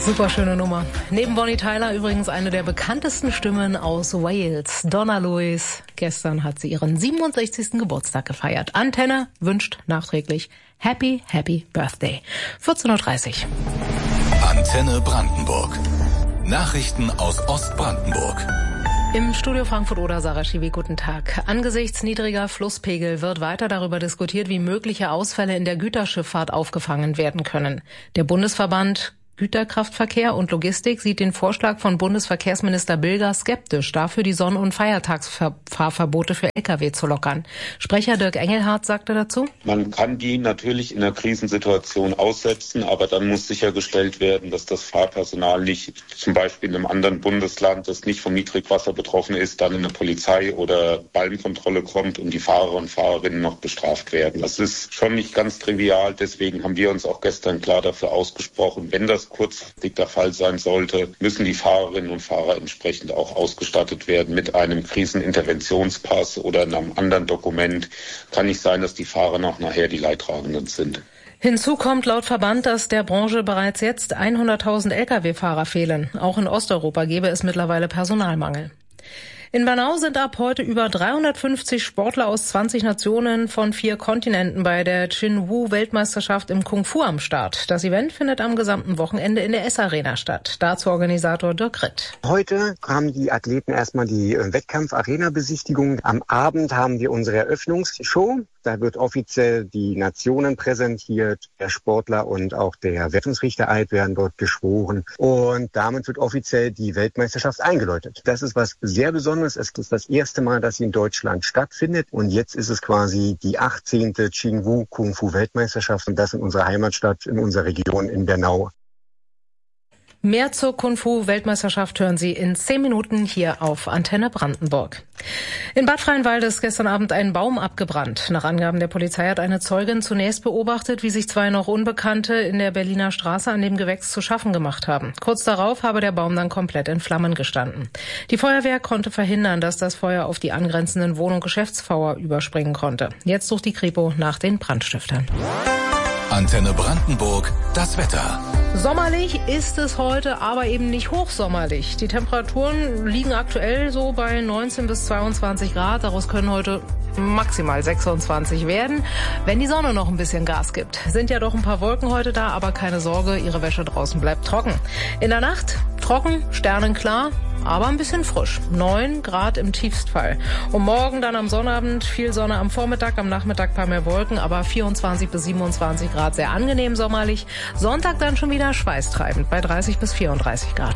Super schöne Nummer. Neben Bonnie Tyler übrigens eine der bekanntesten Stimmen aus Wales, Donna Lewis. Gestern hat sie ihren 67. Geburtstag gefeiert. Antenne wünscht nachträglich Happy Birthday. 14.30 Uhr. Antenne Brandenburg. Nachrichten aus Ostbrandenburg. Im Studio Frankfurt-Oder, Sarah Schiwi, guten Tag. Angesichts niedriger Flusspegel wird weiter darüber diskutiert, wie mögliche Ausfälle in der Güterschifffahrt aufgefangen werden können. Der Bundesverband Güterkraftverkehr und Logistik sieht den Vorschlag von Bundesverkehrsminister Bilger skeptisch, dafür die Sonn- und Feiertagsfahrverbote für Lkw zu lockern. Sprecher Dirk Engelhardt sagte dazu: Man kann die natürlich in einer Krisensituation aussetzen, aber dann muss sichergestellt werden, dass das Fahrpersonal nicht zum Beispiel in einem anderen Bundesland, das nicht vom Niedrigwasser betroffen ist, dann in eine Polizei- oder Ballenkontrolle kommt und die Fahrer und Fahrerinnen noch bestraft werden. Das ist schon nicht ganz trivial, deswegen haben wir uns auch gestern klar dafür ausgesprochen, wenn das kurzfristig der Fall sein sollte, müssen die Fahrerinnen und Fahrer entsprechend auch ausgestattet werden mit einem Kriseninterventionspass oder einem anderen Dokument. Kann nicht sein, dass die Fahrer noch nachher die Leidtragenden sind. Hinzu kommt laut Verband, dass der Branche bereits jetzt 100.000 Lkw-Fahrer fehlen. Auch in Osteuropa gäbe es mittlerweile Personalmangel. In Bernau sind ab heute über 350 Sportler aus 20 Nationen von 4 Kontinenten bei der Chinwoo-Weltmeisterschaft im Kung Fu am Start. Das Event findet am gesamten Wochenende in der S-Arena statt. Dazu Organisator Dirk Ritt. Heute haben die Athleten erstmal die Wettkampf-Arena-Besichtigung. Am Abend haben wir unsere Eröffnungsshow. Da wird offiziell die Nationen präsentiert, der Sportler und auch der Wertungsrichtereid werden dort geschworen. Und damit wird offiziell die Weltmeisterschaft eingeläutet. Das ist was sehr Besonderes. Es ist das erste Mal, dass sie in Deutschland stattfindet. Und jetzt ist es quasi die 18. Chinwoo Kung Fu Weltmeisterschaft. Und das in unserer Heimatstadt, in unserer Region in Bernau. Mehr zur Kung-Fu-Weltmeisterschaft hören Sie in 10 Minuten hier auf Antenne Brandenburg. In Bad Freienwalde ist gestern Abend ein Baum abgebrannt. Nach Angaben der Polizei hat eine Zeugin zunächst beobachtet, wie sich 2 noch Unbekannte in der Berliner Straße an dem Gewächs zu schaffen gemacht haben. Kurz darauf habe der Baum dann komplett in Flammen gestanden. Die Feuerwehr konnte verhindern, dass das Feuer auf die angrenzenden Wohn- und Geschäftsmauer überspringen konnte. Jetzt sucht die Kripo nach den Brandstiftern. Antenne Brandenburg, das Wetter. Sommerlich ist es heute, aber eben nicht hochsommerlich. Die Temperaturen liegen aktuell so bei 19 bis 22 Grad. Daraus können heute maximal 26 werden, wenn die Sonne noch ein bisschen Gas gibt. Sind ja doch ein paar Wolken heute da, aber keine Sorge, Ihre Wäsche draußen bleibt trocken. In der Nacht trocken, sternenklar, aber ein bisschen frisch. 9 Grad im Tiefstfall. Und morgen dann am Sonnabend viel Sonne am Vormittag, am Nachmittag paar mehr Wolken, aber 24 bis 27 Grad sehr angenehm sommerlich. Sonntag dann schon wieder schweißtreibend bei 30 bis 34 Grad.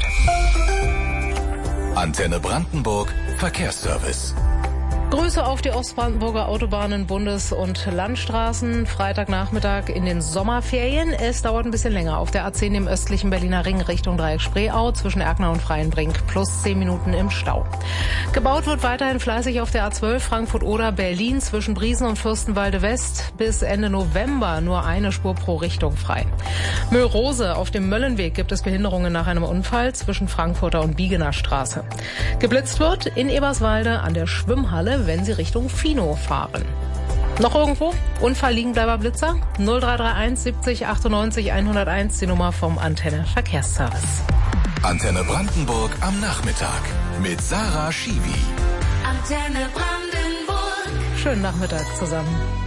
Antenne Brandenburg, Verkehrsservice. Grüße auf die Ostbrandenburger Autobahnen, Bundes- und Landstraßen. Freitagnachmittag in den Sommerferien. Es dauert ein bisschen länger auf der A10 im östlichen Berliner Ring Richtung Dreieck Spreeau zwischen Erkner und Freienbrink plus 10 Minuten im Stau. Gebaut wird weiterhin fleißig auf der A12 Frankfurt-Oder Berlin zwischen Briesen und Fürstenwalde West bis Ende November nur eine Spur pro Richtung frei. Müllrose auf dem Möllenweg gibt es Behinderungen nach einem Unfall zwischen Frankfurter und Biegener Straße. Geblitzt wird in Eberswalde an der Schwimmhalle, wenn Sie Richtung Fino fahren. Noch irgendwo? Unfall-Liegenbleiber-Blitzer? 0331 70 98 101, die Nummer vom Antenne Verkehrsservice. Antenne Brandenburg am Nachmittag mit Sarah Schiwi. Antenne Brandenburg. Schönen Nachmittag zusammen.